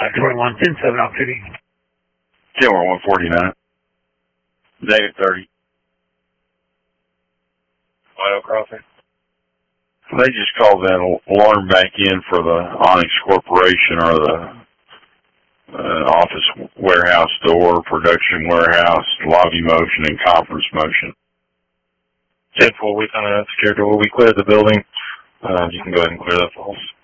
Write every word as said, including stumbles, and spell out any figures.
Uh, twenty-one ten seven off duty. ten one forty-nine. Negative thirty. Auto crossing. They just called that alarm back in for the Onyx Corporation or the uh, office warehouse door, production warehouse, lobby motion, and conference motion. ten four, we found a secure door. We cleared the building. Uh, you can go ahead and clear that false.